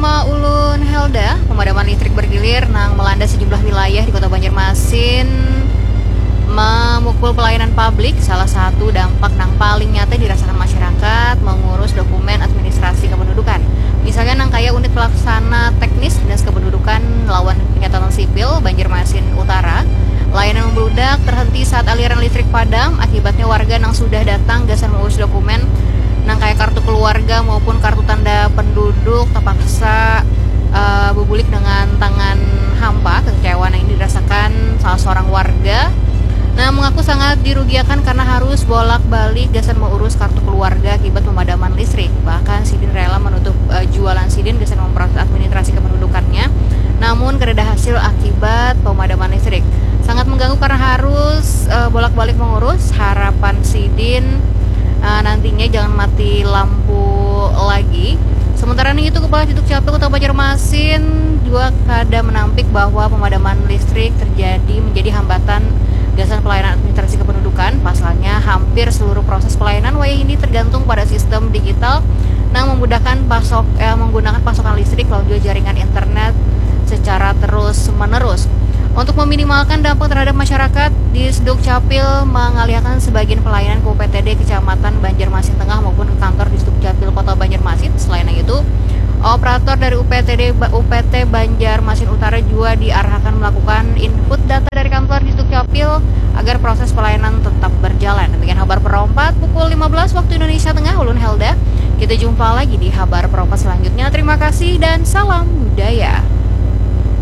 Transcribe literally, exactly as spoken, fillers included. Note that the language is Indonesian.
Nama Ulun Helda, pemadaman listrik bergilir nang melanda sejumlah wilayah di Kota Banjarmasin memukul pelayanan publik. Salah satu dampak nang paling nyata dirasakan masyarakat mengurus dokumen administrasi kependudukan. Misalnya nang kaya unit pelaksana teknis Dinas Kependudukan lawan pencatatan sipil Banjarmasin Utara. Layanan membludak terhenti saat aliran listrik padam. Akibatnya warga nang sudah datang gasan mengurus dokumen nang kayak kartu keluarga maupun kartu tanda penduduk terpaksa uh, bubulik dengan tangan hampa. Kekecewaan yang dirasakan salah seorang warga, nah mengaku sangat dirugikan karena harus bolak-balik gasan mengurus kartu keluarga akibat pemadaman listrik. Bahkan Sidin rela menutup uh, jualan Sidin gasan memproses administrasi kependudukannya, namun kereda hasil akibat pemadaman listrik. Sangat mengganggu karena harus uh, bolak-balik mengurus. Harapan Sidin uh, nantinya jangan mati lampu lagi. Sementara itu, Kepala Diduk Capil Kota Banjarmasin juga kada menampik bahwa pemadaman listrik terjadi menjadi hambatan gasan pelayanan administrasi kependudukan. Pasalnya hampir seluruh proses pelayanan wayah ini tergantung pada sistem digital yang memudahkan pasok eh, menggunakan pasokan listrik melalui jaringan internet secara terus-menerus. Untuk meminimalkan dampak terhadap masyarakat, Disduk Capil mengalihkan sebagian pelayanan ke U P T D Kecamatan Banjarmasin Tengah maupun ke kantor Disduk Capil Kota Banjarmasin. Selain itu, operator dari U P T D U P T Banjarmasin Utara juga diarahkan melakukan input data dari kantor Disduk Capil agar proses pelayanan tetap berjalan. Demikian kabar perempat pukul lima belas waktu Indonesia Tengah. Ulun Helda. Kita jumpa lagi di kabar perempat selanjutnya. Terima kasih dan salam budaya.